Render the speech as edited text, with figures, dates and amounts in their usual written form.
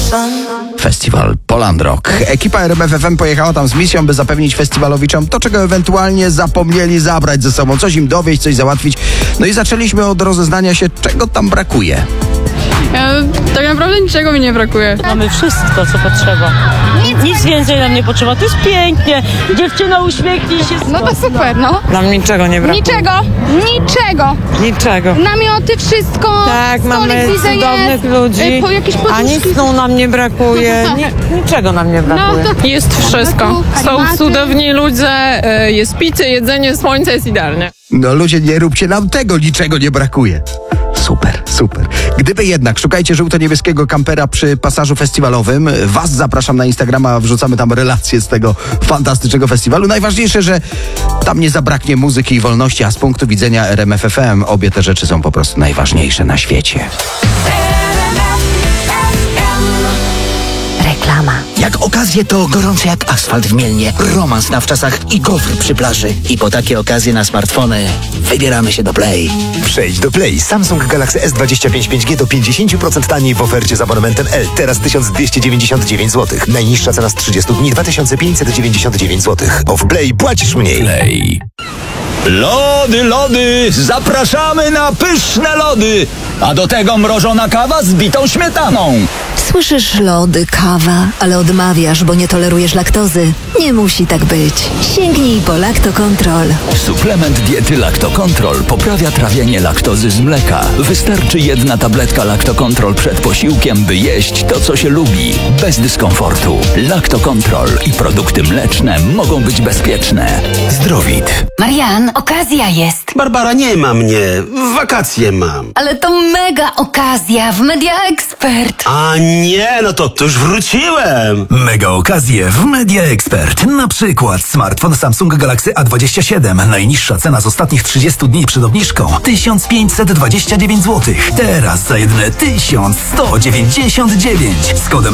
Festiwal Poland Rock. Ekipa RMF FM pojechała tam z misją, by zapewnić festiwalowiczom to, czego ewentualnie zapomnieli zabrać ze sobą. Coś im dowieść, coś załatwić. No i zaczęliśmy od rozeznania się, czego tam brakuje. Tak naprawdę niczego mi nie brakuje. Mamy wszystko, co potrzeba. Nic więcej nam nie potrzeba. To jest pięknie. Dziewczyno, uśmiechnij się. No to super, no. Nam niczego nie brakuje. Niczego. Namioty, wszystko. Tak, stolik mamy widzę cudownych jest, ludzi. jakieś A poduszki. nic nam nie brakuje. Niczego nam nie brakuje. No to Jest wszystko. Są Karimaty. cudowni ludzie, jest picie, jedzenie, słońce, jest idealnie. No ludzie, nie róbcie nam tego, niczego nie brakuje. Super, super. Gdyby jednak, szukajcie żółto-niebieskiego kampera przy pasażu festiwalowym. Was zapraszam na Instagrama, wrzucamy tam relacje z tego fantastycznego festiwalu. Najważniejsze, że tam nie zabraknie muzyki i wolności, a z punktu widzenia RMF FM obie te rzeczy są po prostu najważniejsze na świecie. Reklama. Jak okazje to gorące jak asfalt w Mielnie, romans na wczasach i gofr przy plaży. I po takie okazje na smartfony wybieramy się do Play. Przejdź do Play. Samsung Galaxy S25 5G do 50% taniej w ofercie z abonamentem L. Teraz 1299 zł. Najniższa cena z 30 dni 2599 zł. Bo w Play płacisz mniej. Play. Lody, zapraszamy na pyszne lody, a do tego mrożona kawa z bitą śmietaną. Słyszysz lody, kawa, ale odmawiasz, bo nie tolerujesz laktozy. Nie musi tak być. Sięgnij po Lactocontrol. Suplement diety Lactocontrol poprawia trawienie laktozy z mleka. Wystarczy jedna tabletka Lactocontrol przed posiłkiem, by jeść to, co się lubi, bez dyskomfortu. Lactocontrol i produkty mleczne mogą być bezpieczne. Zdrowit. Marian, okazja jest. Barbara, nie ma mnie. W wakacje mam. Ale to mega okazja w Media Expert. A nie, no to już wróciłem. Mega okazje w Media Expert. Na przykład smartfon Samsung Galaxy A27. Najniższa cena z ostatnich 30 dni przed obniżką 1529 zł. Teraz za jedyne 1199 z kodem